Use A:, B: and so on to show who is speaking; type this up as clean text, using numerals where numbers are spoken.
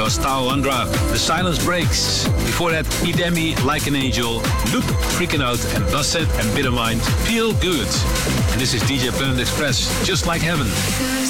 A: was Tao Andra. The Silence Breaks. Before that, Idemi, Like an Angel, Loop, Freaking Out, and Busset and Bittermind, Feel Good. And this is DJ Planet Express, Just Like Heaven.